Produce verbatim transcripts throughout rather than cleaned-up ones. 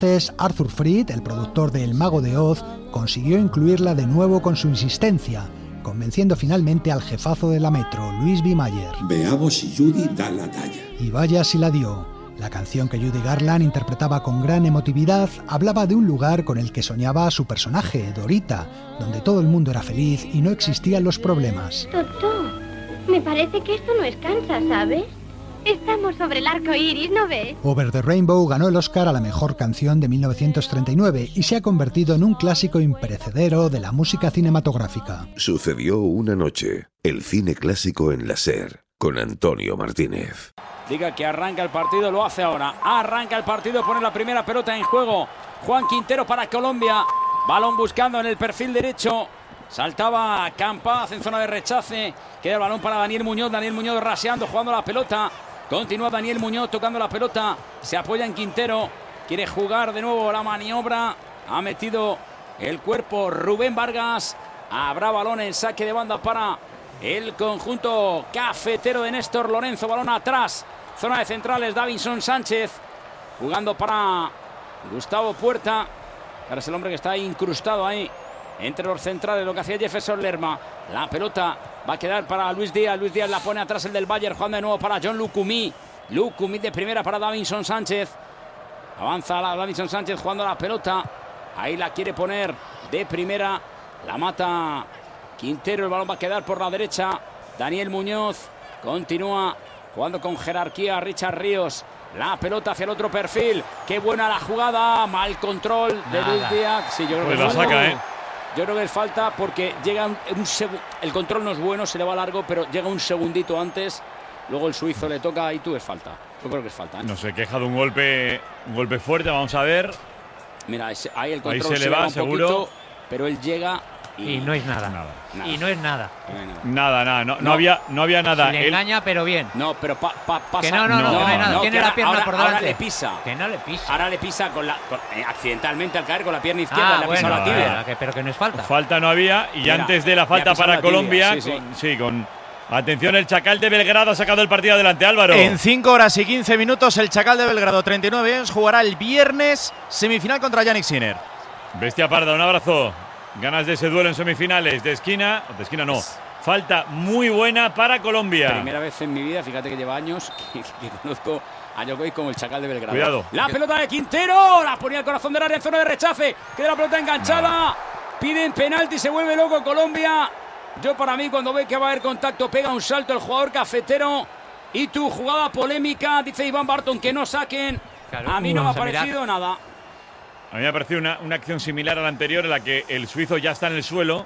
Entonces, Arthur Freed, el productor de El Mago de Oz, consiguió incluirla de nuevo con su insistencia, convenciendo finalmente al jefazo de la Metro, Louis B. Mayer. Veamos si Judy da la talla. Y vaya si la dio. La canción que Judy Garland interpretaba con gran emotividad hablaba de un lugar con el que soñaba su personaje, Dorita, donde todo el mundo era feliz y no existían los problemas. Doctor, me parece que esto no es Kansas, ¿sabes? Estamos sobre el arco iris, ¿no ves? Over the Rainbow ganó el Oscar a la mejor canción de mil novecientos treinta y nueve y se ha convertido en un clásico imperecedero de la música cinematográfica. Sucedió una noche, el cine clásico en la SER, con Antonio Martínez. Diga que arranca el partido, lo hace ahora. Arranca el partido, pone la primera pelota en juego. Juan Quintero para Colombia. Balón buscando en el perfil derecho. Saltaba Campaz en zona de rechace. Queda el balón para Daniel Muñoz. Daniel Muñoz raseando, jugando la pelota. Continúa Daniel Muñoz tocando la pelota. Se apoya en Quintero. Quiere jugar de nuevo la maniobra. Ha metido el cuerpo Rubén Vargas. Habrá balón en saque de banda para el conjunto cafetero de Néstor Lorenzo. Balón atrás. Zona de centrales, Davinson Sánchez. Jugando para Gustavo Puerta. Ahora es el hombre que está incrustado ahí entre los centrales, lo que hacía Jefferson Lerma. La pelota va a quedar para Luis Díaz. Luis Díaz la pone atrás el del Bayern. Jugando de nuevo para John Lucumí. Lucumí de primera para Davinson Sánchez. Avanza la Davinson Sánchez jugando la pelota. Ahí la quiere poner de primera. La mata Quintero. El balón va a quedar por la derecha. Daniel Muñoz continúa jugando con jerarquía. Richard Ríos. La pelota hacia el otro perfil. Qué buena la jugada. Mal control de Luis Díaz. Sí, yo creo pues que la falta, saca, ¿eh? Yo creo que es falta porque llega un, un el control no es bueno, se le va largo, pero llega un segundito antes. Luego el suizo le toca y tú es falta. Yo creo que es falta, ¿eh? No se queja de un golpe, un golpe fuerte. Vamos a ver. Mira, ahí el control ahí se, se le va, un seguro. Poquito, pero él llega. Y, y no es nada. Nada. nada. Y no es nada. Nada, nada. No, no, no había, no había nada. Si le él... engaña, pero bien. No, pero pa, pa, pasa. Que no, no, no, no, no hay nada. no, Tiene ahora, la pierna ahora, por delante. Ahora le pisa. Que no le pisa. Ahora le pisa con la, con, eh, accidentalmente al caer con la pierna izquierda. Ah, le ha bueno, pisado la tibia. bueno, que, pero que no es falta. Falta no había. Y Mira, antes de la falta para la Colombia. Sí, sí. Con, sí, con. Atención, el Chacal de Belgrado ha sacado el partido adelante, Álvaro. En cinco horas y quince minutos, el Chacal de Belgrado, treinta y nueve años, jugará el viernes semifinal contra Yannick Sinner. Bestia Parda, un abrazo. Ganas de ese duelo en semifinales. De esquina. De esquina no. Falta muy buena para Colombia. Primera vez en mi vida, fíjate que lleva años que, que conozco a Djokovic como el Chacal de Belgrado. Cuidado. La pelota de Quintero. La ponía al corazón del área en zona de rechace. Queda la pelota enganchada. No. Piden penalti, se vuelve loco Colombia. Yo para mí cuando ve que va a haber contacto pega un salto el jugador cafetero. Y tu jugada polémica, dice Iván Barton que no saquen. Claro, a mí no me ha parecido nada. A mí me ha parecido una, una acción similar a la anterior en la que el suizo ya está en el suelo,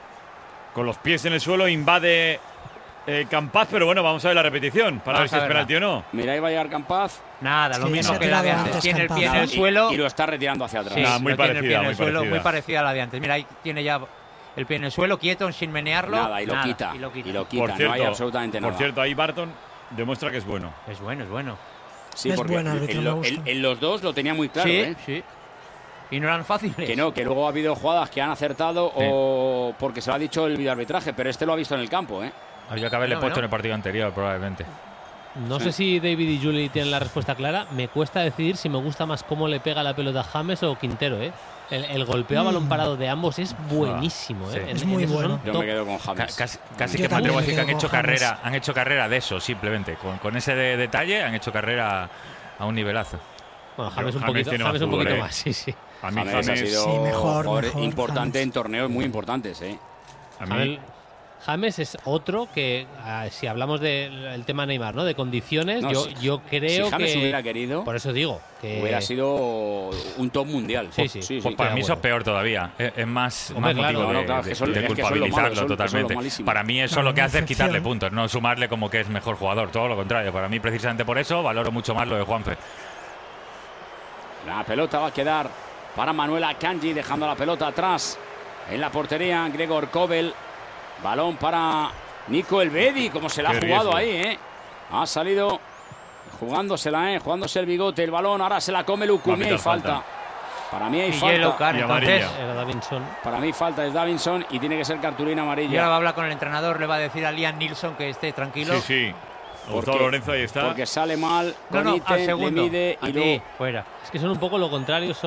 con los pies en el suelo, invade eh, Campaz, pero bueno, vamos a ver la repetición para vamos ver si es penalti o no. Mira, ahí va a llegar Campaz. Nada, sí, lo mismo que la de antes. Tiene el pie en el y, suelo. Y lo está retirando hacia atrás. Sí, Nada, muy, parecida, tiene el pie en el muy, suelo, parecida. muy parecida a la de antes. Mira, ahí tiene ya el pie en el suelo, quieto, sin menearlo. Nada, y lo, nada, quita, y lo quita. Y lo quita, por cierto, no hay absolutamente nada. Por cierto, ahí Barton demuestra que es bueno. Es bueno, es bueno. Sí, es porque buena, en, lo, en, en los dos lo tenía muy claro. Sí, ¿eh? sí. Y no eran fáciles. Que no, que luego ha habido jugadas que han acertado sí. o porque se lo ha dicho el videoarbitraje, pero este lo ha visto en el campo, ¿eh? Habría que haberle no, puesto no. en el partido anterior, probablemente. No sí. sé si David y Julie tienen la respuesta clara. Me cuesta decidir si me gusta más cómo le pega la pelota a James o Quintero, ¿eh? El, el golpeo a balón parado de ambos es buenísimo, sí. ¿eh? Es en, muy en bueno. Yo me quedo con James. Casi, casi que me atrevo a decir que han hecho James. carrera, han hecho carrera de eso, simplemente. Con, con ese de, detalle han hecho carrera a un nivelazo. Bueno, James un James poquito, tiene James más un poquito fútbol, más, sí, sí. A mí James, James ha sido sí, mejor, jugador mejor, importante James. en torneos muy importantes, ¿eh? A mí, A ver, James es otro que, ah, si hablamos del el tema Neymar, ¿no? De condiciones, No, yo, si, yo creo si James que… hubiera querido, por eso digo que hubiera sido un top mundial. Sí, sí. sí, Pues sí para queda mí eso es bueno. peor todavía. Es, es más, Hombre, más claro, motivo no, de, claro, de, que son- de es que son los culpabilizarlo malos, son- son los totalmente. malísimos. Para mí eso Claro, lo que hace es una excepción. quitarle puntos, no sumarle como que es mejor jugador. Todo lo contrario. Para mí, precisamente por eso, valoro mucho más lo de Juanfe. La pelota va a quedar para Manuel Akanji, dejando la pelota atrás en la portería. Gregor Kobel. Balón para Nico Elvedi, como se la ha Qué jugado riesgo. ahí, ¿eh? Ha salido jugándosela, ¿eh? Jugándose el bigote, el balón. Ahora se la come Lucumí. Va a Hay pitar falta. falta. Para mí hay Y yellow falta. card, Y entonces. amarilla. Era Davinson. Para mí falta es Davinson y tiene que ser cartulina Y ahora amarilla. va a hablar con el entrenador, le va a decir a Liam Nilsson que esté tranquilo. sí, sí. Gustavo Lorenzo, ahí está. Porque sale mal, No, con no, al ítem, le segundo. mide y Aquí, luego fuera. Es que son un poco lo contrario.